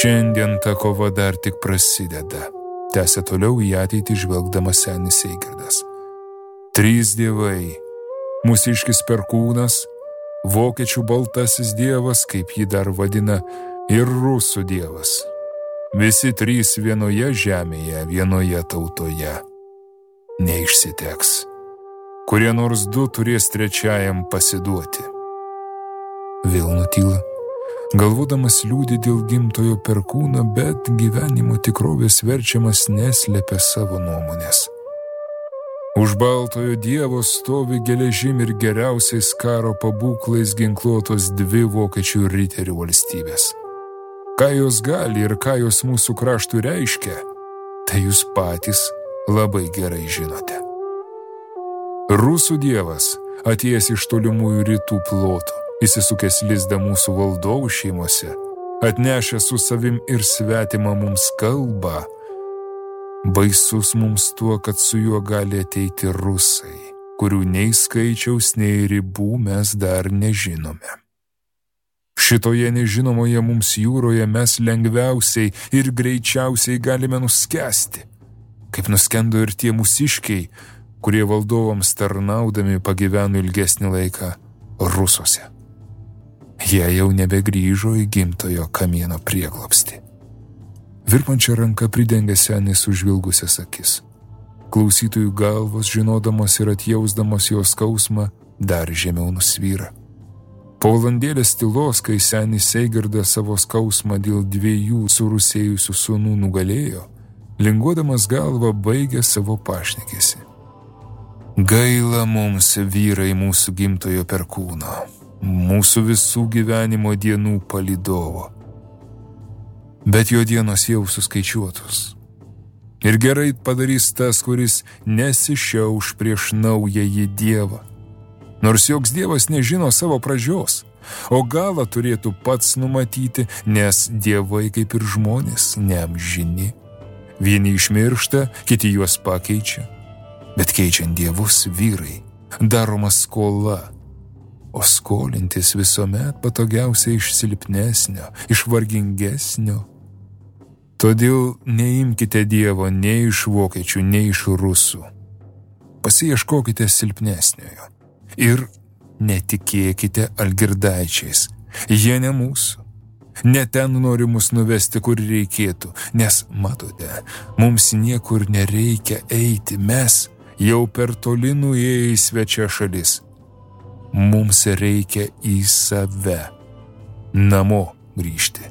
Šiandien ta kova dar tik prasideda, tęsė toliau į ateitį žvelgdamas senis Eigirdas. 3 dievai, mūsiškis Perkūnas, vokiečių baltasis dievas, kaip jį dar vadina, ir rusų dievas. Visi 3 vienoje žemėje, vienoje tautoje. Neišsiteks. Kurie nors 2 turės trečiajam pasiduoti. Vėl nutyla, galvodamas liūdį dėl gimtojo Perkūno, bet gyvenimo tikrovės verčiamas neslėpia savo nuomonės. Už baltojo dievo stovi geležim ir geriausiais karo pabūklais ginkluotos 2 vokiečių riterių valstybės. Ką jos gali ir ką jos mūsų kraštui reiškia, tai jūs patys labai gerai žinote. Rusų dievas, atėjęs iš tolimųjų rytų plotų, įsisukęs lizdą mūsų valdovų šeimose, atnešęs su savim ir svetimą mums kalbą, baisus mums tuo, kad su juo gali ateiti rusai, kurių nei skaičiaus, nei ribų mes dar nežinome. Šitoje nežinomoje mums jūroje mes lengviausiai ir greičiausiai galime nuskesti, kaip nuskendo ir tie mūsiškiai, kurie valdovams tarnaudami pagyveno ilgesnį laiką Rusuose. Jie jau nebegrįžo į gimtojo kamieno prieglobstį. Virpančia ranka pridengė senis užvilgusias akis. Klausytojų galvos, žinodamos ir atjausdamos jo skausmą, dar žemiau nusvyra. Po valandėlės tylos, kai senis Eigirdas savo skausmą dėl 2 surusėjusių sūnų nugalėjo, linguodamas galvą baigė savo pašnekesį. Gaila mums, vyrai, mūsų gimtojo Perkūno, mūsų visų gyvenimo dienų palydovo. Bet jo dienos jau suskaičiuotos. Ir gerai padarys tas, kuris nesišiauš prieš naująjį dievą. Nors joks dievas nežino savo pradžios, o galą turėtų pats numatyti, nes dievai kaip ir žmonės neamžini. Vieni išmiršta, kiti juos pakeičia. Bet keičiant dievus, vyrai, daroma skola. O skolintis visuomet patogiausia iš silpnesnio, iš vargingesnio. Todėl neimkite dievo nei iš vokiečių, nei iš rusų. Pasiieškokite silpnesniojo. Ir netikėkite algirdaičiais. Jie ne mūsų. Ne ten nori mus nuvesti, kur reikėtų. Nes, matote, mums niekur nereikia eiti. Mes jau per toli nuėję į svečią šalis. Mums reikia į save. Namo grįžti.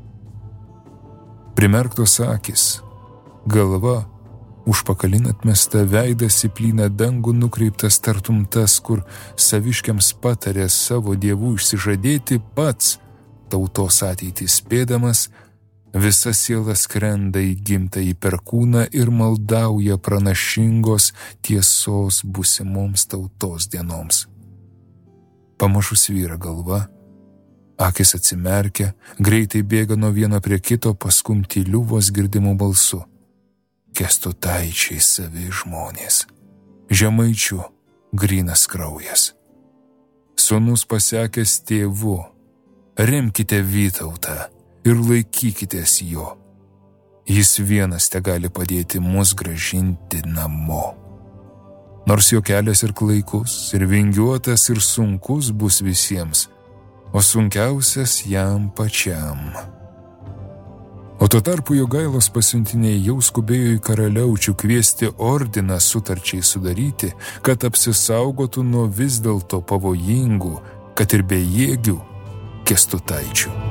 Primerktos akis, galva, užpakalin atmesta, veidas į plyną dangų nukreiptas tartum tas, kur saviškiams patarė savo dievų išsižadėti pats, tautos ateitį spėdamas, visa siela skrenda į gimtąjį Perkūną ir maldauja pranašingos tiesos būsimoms tautos dienoms. Pamažu svyra galva, akis atsimerkia, greitai bėga nuo vieno prie kito, paskum tyliu vos girdimų balsu. Kęstutaičiai savi žmonės, Žemaičių grynas kraujas. Sūnus pasekęs tėvu, remkite Vytautą ir laikykitės jo. Jis vienas tegali padėti mus grąžinti namo. Nors jo kelias ir klaikus, ir vingiuotas, ir sunkus bus visiems, o sunkiausias jam pačiam. O tuo tarpu Jogailos pasiuntiniai jau skubėjo į karaliaučių kviesti ordiną sutarčiai sudaryti, kad apsisaugotų nuo vis dėlto pavojingų, kad ir bejėgių Kęstutaičių.